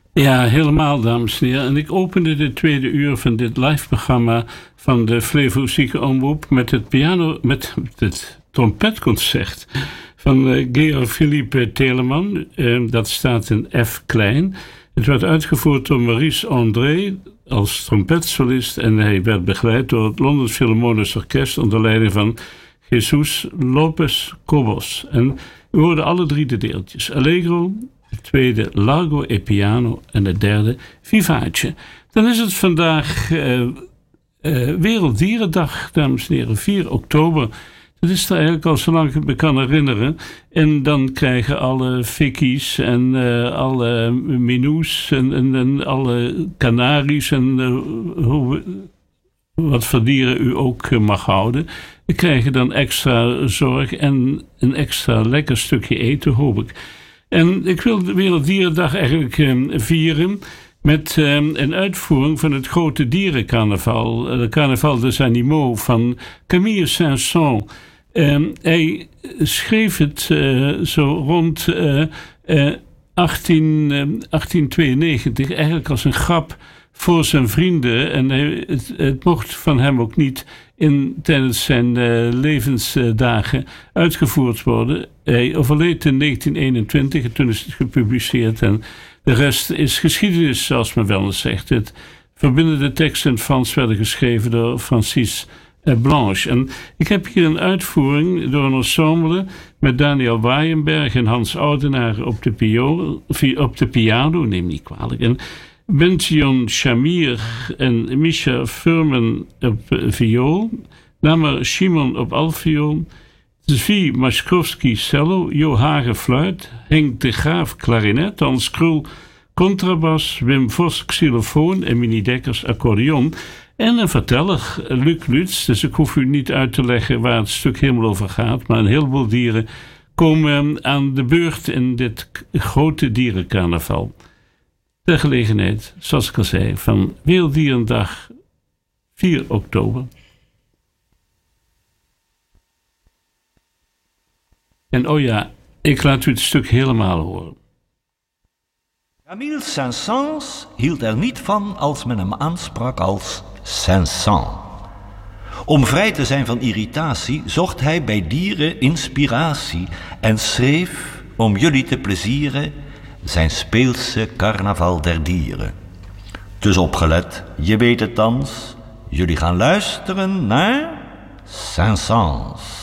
Ja, helemaal, dames en heren. En ik opende de tweede uur van dit live-programma van de Flevo-Zieke Omroep met het trompetconcert van Georg Philippe Telemann. Dat staat in F klein. Het werd uitgevoerd door Maurice André als trompetsolist en hij werd begeleid door het Londens Philharmonisch Orkest onder leiding van Jesus Lopez Cobos. En we hoorden alle drie de deeltjes. Allegro, het tweede Largo e Piano en het derde Vivace. Dan is het vandaag Werelddierendag, dames en heren, 4 oktober. Dat is er eigenlijk al zolang ik me kan herinneren. En dan krijgen alle fikkies en alle minoes en alle kanaries en wat voor dieren u ook mag houden. Die krijgen dan extra zorg en een extra lekker stukje eten, hoop ik. En ik wil de Werelddierendag eigenlijk vieren met een uitvoering van het grote dierencarnaval. De Carnaval des Animaux van Camille Saint-Saëns. Hij schreef het zo rond 1892 eigenlijk als een grap voor zijn vrienden. En het mocht van hem ook niet tijdens zijn levensdagen uitgevoerd worden. Hij overleed in 1921 en toen is het gepubliceerd. En de rest is geschiedenis, zoals men wel eens zegt. Het verbindende teksten in het Frans werden geschreven door Francis Blanche. En ik heb hier een uitvoering door een ensemble met Daniel Waaienberg en Hans Oudenaar op de piano, neem niet kwalijk. En Bention Shamir en Misha Furman op viool, Lamer Shimon op altviool, Zvi Maschkowski cello, Jo Hage fluit, Henk de Graaf klarinet, Hans Krul contrabas, Wim Vos xylofoon en Minnie Dekkers accordeon. En een verteller, Luc Lutz. Dus ik hoef u niet uit te leggen waar het stuk helemaal over gaat. Maar een heleboel dieren komen aan de beurt in dit grote dierencarnaval. Ter gelegenheid, zoals ik al zei, van Werelddierendag 4 oktober. En oh ja, ik laat u het stuk helemaal horen. Camille Saint-Saëns hield er niet van als men hem aansprak als Saint-Saëns. Om vrij te zijn van irritatie zocht hij bij dieren inspiratie en schreef, om jullie te plezieren, zijn speelse carnaval der dieren. Dus opgelet, je weet het thans, jullie gaan luisteren naar Saint-Saëns.